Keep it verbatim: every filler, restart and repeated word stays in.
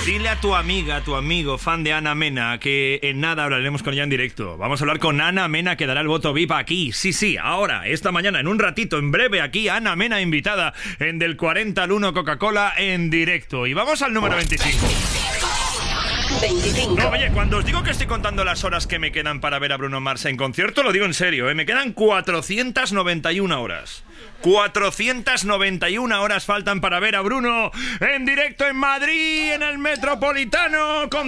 Dile a tu amiga, a tu amigo, fan de Ana Mena, que en nada hablaremos con ella en directo. Vamos a hablar con Ana Mena, que dará el voto V I P aquí. Sí, sí, ahora, esta mañana, en un ratito, en breve, aquí, Ana Mena invitada en Del cuarenta al uno Coca-Cola en directo. Y vamos al número veinticinco. veinticinco. No, oye, cuando os digo que estoy contando las horas que me quedan para ver a Bruno Mars en concierto, lo digo en serio, ¿eh? Me quedan cuatrocientas noventa y una horas. cuatrocientas noventa y una horas faltan para ver a Bruno en directo en Madrid, en el Metropolitano, con